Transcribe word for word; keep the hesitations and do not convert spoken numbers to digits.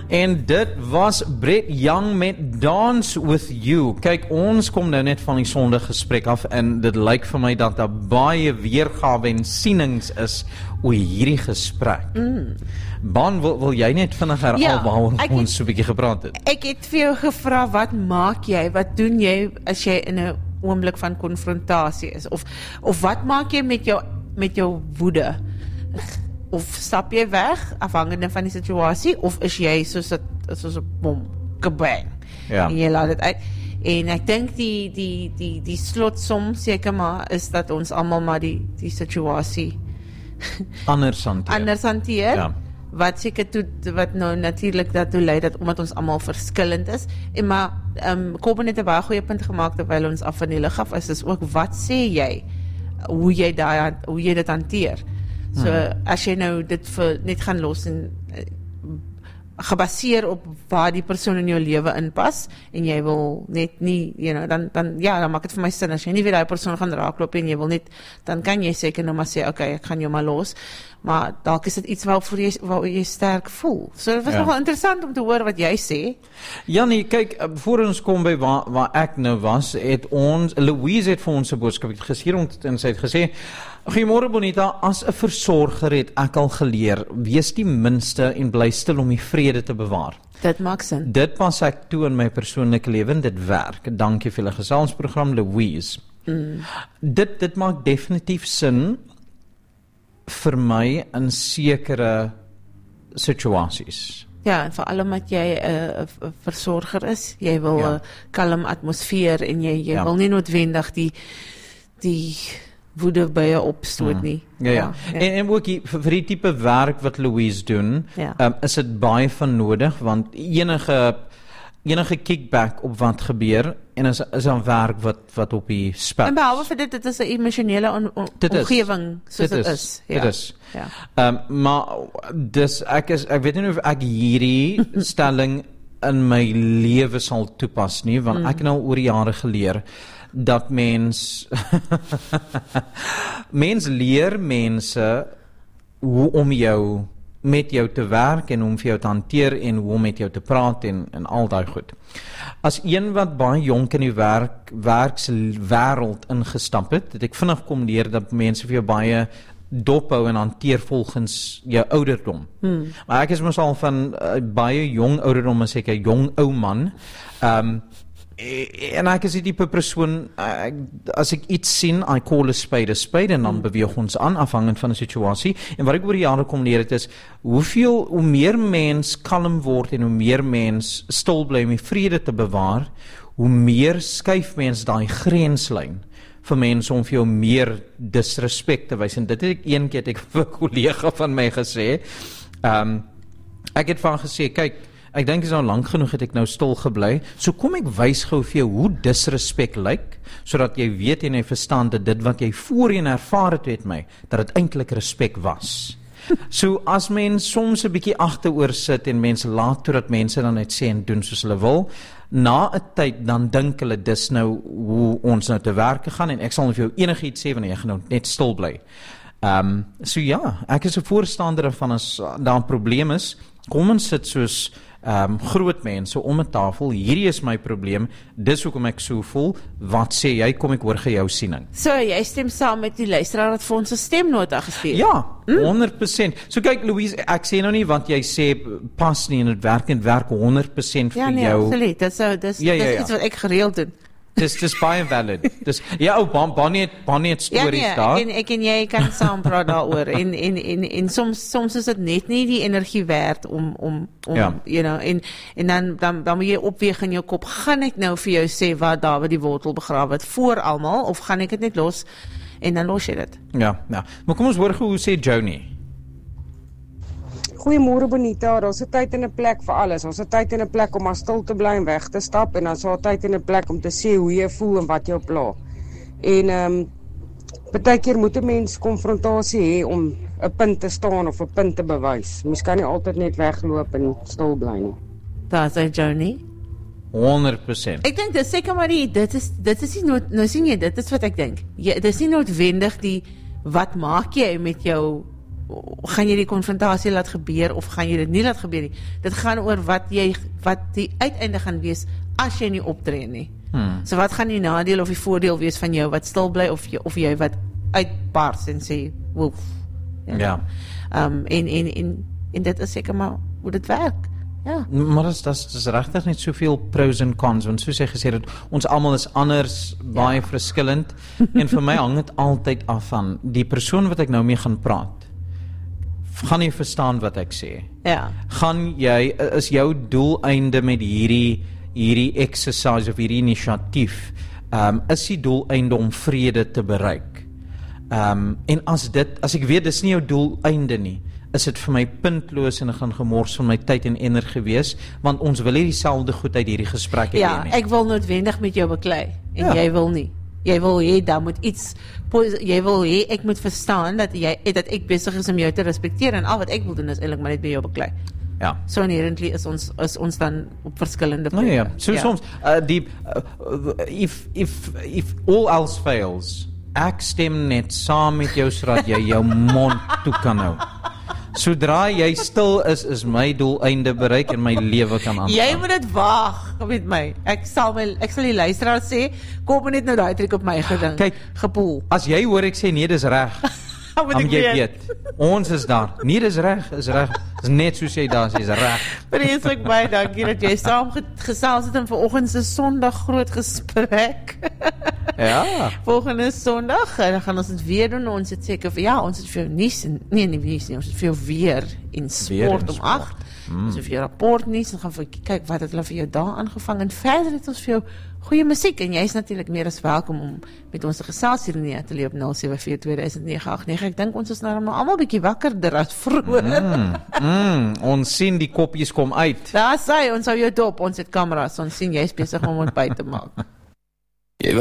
En dit was Brett Young met Dance With You. Kyk, ons kom nou net van die sondige gesprek af en dit lyk vir my dat daar baie weergawe en sienings is oor hierdie gesprek. Mm. Ban, wil, wil jy net vinnig herhaal ja, waaroor ons so 'n bietjie gepraat het? Ek het vir jou gevra, wat maak jy, wat doen jy as jy in 'n oomblik van konfrontasie is? Of, of wat maak jy met jou, met jou woede? Of stap jy weg, afhangende van die situasie, of is jy soos 'n soos 'n bom, kabang, ja. en jy laat dit uit. En ek dink die, die, die, die slotsom seker maar is dat ons almal maar die, die situasie anders hanteer. Anders hanteer. Ja. Wat seker toe, wat nou natuurlik daartoe lei dat omdat ons almal verskillend is. En maar um, Kobben het 'n baie goeie punt gemaak terwyl ons af van die lig af is, is ook wat sê jy, hoe jy daai hoe jy dit hanteer. So hmm. as jy nou dit vir net gaan los en uh, gebaseer op waar die persoon in jou lewe inpas en jy wil net nie, you know, dan dan ja, dan maak dit vir my sin as jy nie weer daai persoon gaan raakloop en jy wil net, dan kan jy seker nou maar sê okay, ek gaan jou maar los. Maar dalk is dit iets waarvoor jy waar jy sterk voel. So dit was ja. nogal interessant om te hoor wat jy sê. Ja nee, kyk, voor ons kom by waar waar ek nou was, het ons Louise het vir ons 'n boodskap gestuur en sy het gesê: "Goeiemôre Bonita, as 'n versorger het ek al geleer, wees die minste en bly stil om die vrede te bewaar." Dit maak sin. Dit pas ek toe in my persoonlike lewe en dit werk. Dankie vir julle geselsprogram, Louise. Mm. Dit dit maak definitief sin vir my in sekere situasies. Ja, en veral omdat jy 'n uh, uh, versorger is, jy wil 'n ja. uh, kalm atmosfeer en jy jy ja. wil nie noodwendig die die woede by jou opstoot hmm. nie. Ja, ja. ja. En, en ook die, vir die tipe werk wat Louise doen, ja. um, is dit baie van nodig, want enige enige kickback op wat gebeur en is is 'n werk wat wat op die spel. En behalwe vir dit, dit is 'n emosionele on, on, omgewing soos dit is. is. Ja. Dit is. Ja. Um, maar dis ek is ek weet nie of ek hierdie stelling in my lewe sal toepas nie, want mm. ek het nou oor die jare geleer dat mens mens leer mense hoe om jou met jou te werk en om vir jou te hanteer en hoe om met jou te praat en, en al daai goed. As een wat baie jonk in die werk werkswêreld ingestap het, het ek vinnig kom leer dat mense vir jou baie dophou en hanteer volgens jou ouderdom. Hmm. Maar ek is mos al van uh, baie jong ouderdom, as ek 'n jong ou man, um, en ek is die tipe persoon, ek, as ek iets sien, I call a spade a spade, en dan hmm. beweeg ons aan, afhangend van die situasie. En wat ek oor die jare kom leer het is, hoeveel, hoe meer mens kalm word en hoe meer mens stil bly om die vrede te bewaar, hoe meer skuif mens daai grenslyn vir mense om vir jou meer disrespek te wys. En dit het ek een keer het ek vir 'n kollega van my gesê. Um, ek het van gesê, kyk, ek dink is nou lank genoeg het ek nou stil gebly. So kom ek wys gou vir jou hoe disrespek lyk, sodat jy weet en jy verstaan dat dit wat jy voorheen ervaar het met my, dat dit eintlik respek was. So as mens soms 'n bietjie agteroor sit en mense laat toe dat mense dan net sê en doen soos hulle wil, na 'n tyd dan dink hulle dis nou hoe ons nou te werk gaan en ek sal vir jou enigiets sê wanneer jy gaan nou net stil bly. Ehm um, so ja, ek is 'n voorstander van as daar 'n probleem is, kom ons sit soos um, groot mense om 'n tafel, hierdie is my probleem, dis hoekom ek so voel, wat sê jy, kom ek hoor ge jou siening. So, jy stem saam met die luisteraar wat vir ons 'n stemnota gestuur. Ja, honderd persent. Mm. So kyk Louise, ek sê nou nie want jy sê pas nie en dit werk en werk honderd persent vir ja, nee, jou. Ja, nee, absoluut, dis, dis, ja, ja, dis ja. iets wat ek gereeld doen. Dis dis baie valid. Dis ja, ou oh, Bonnie het Bonnie het stories ja, nee, daar. En ek en jy kan saam praat daaroor en en en en soms soms is dit net nie die energie werd om om om ja. you know en en dan dan dan moet jy opweeg in jou kop, gaan ek nou vir jou sê wat daar by die wortel begrawe het voor almal of gaan ek dit net los en dan los jy dit. Ja, ja. Maar kom ons hoor hoe sê Joni. Goeiemôre Bonita, daar's 'n tyd en 'n plek vir alles. Ons het tyd en 'n plek om maar stil te bly en weg te stap en dan is daar tyd en 'n plek om te sê hoe jy voel en wat jou pla. En ehm um, baie keer moet 'n mens konfrontasie hê om 'n punt te staan of 'n punt te bewys. Mens kan nie altyd net wegloop en stil bly nie. Daar's hy Joni. honderd persent. Ek dink dis seker maar die dit is dit is nie nood, nou sien jy dit is wat ek dink. Jy dit is nie noodwendig die wat maak jy met jou gaan jy die konfrontasie laat gebeur of gaan jy dit nie laat gebeur nie. Dit gaan oor wat jy wat die uiteinde gaan wees as jy nie optree nie. Hmm. So wat gaan die nadeel of die voordeel wees van jou wat stil bly of jy, of jy wat uitbars en sê woef. Ja. Um, en, en, en, en dit is seker maar hoe dit werk. Ja. Maar dat is, dat is, dat is regtig net soveel pros en cons, want soos jy gesê het, ons almal is anders, baie ja. verskillend, en vir my hang dit altyd af van, die persoon wat ek nou mee gaan praat, gaan jy verstaan wat ek sê? Ja. Gaan jy, is jou doeleinde met hierdie, hierdie exercise of hierdie initiatief, um, is die doeleinde om vrede te bereik? Um, en as dit, as ek weet, dis nie jou doeleinde nie, is dit vir my puntloos en ek gaan gemors van my tyd en energie wees, want ons wil nie dieselfde goed uit hierdie gesprek hê Ja, nie. ek wil noodwendig met jou beklei, en Ja. jy wil nie. Jy wil hê, daar moet iets, jy wil hê, ek moet verstaan, dat, jy, dat ek besig is om jou te respekteer, en al wat ek wil doen is eintlik maar net by jou beklei. Ja. So inherently is ons, is ons dan op verskillende Nou ja, plekke. so Ja. soms, uh, die, uh, if, if, if all else fails, ek stem net saam met jou, sodat jy jou mond toe kan hou. Sodra jy stil is, is my doeleinde bereik en my lewe kan aangaan. Jy moet dit waag met my. Ek sal my, ek sal die luisteraar sê, kom net nou daai triek op my gedink. Kyk, gepoel. As jy hoor ek sê nee, dis reg, Moet dan ek jy weet. weet, ons is daar. Nee, dis reg, is reg. Dis net soos jy daar sê, is reg. Vreeslik baie dankie dat jy saam ge- gesels het in vanoggend se Sondag groot gesprek. Ja. Volgende Sondag, en dan gaan ons dit weer doen. Ons het seker vir ja, ons het vir jou nuus en nee, nie nuus nie, ons het vir jou weer en Weer en sport om sport. agt. Mm. Ons het vir jou rapport nuus en gaan vir kyk wat het hulle vir jou daar aangevang en verder het ons vir jou goeie musiek en jy is natuurlik meer as welkom om met ons te gesels hier in die ateljee op nul sewe vier twee nege agt nege. Ek dink ons is nou almal bietjie wakkerder as vroeër. Mm, mm, ons sien die koppies kom uit. Daar sê ons hou jou dop, ons het kameras, ons sien jy's besig om ontbyt te maak.